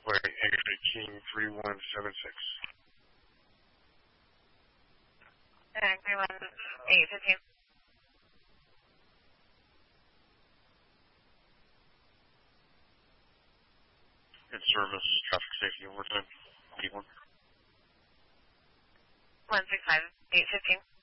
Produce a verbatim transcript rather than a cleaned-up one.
Wait, eighteen three one seven six. And three one eight fifteen. In service, traffic safety overtime. Eight one. One six five eight fifteen.